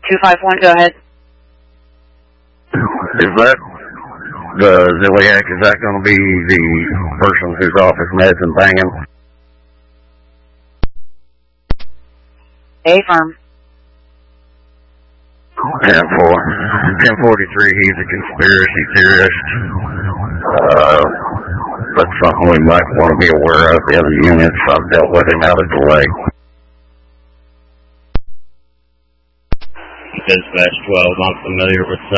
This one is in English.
251, go ahead. Is that the Ziliac? Is that going to be the person who's off his meds and banging? Affirm. 1043, he's a conspiracy theorist. That's something we might want to be aware of. The other units, I've dealt with him out at the lake. Dispatch 12, I'm familiar with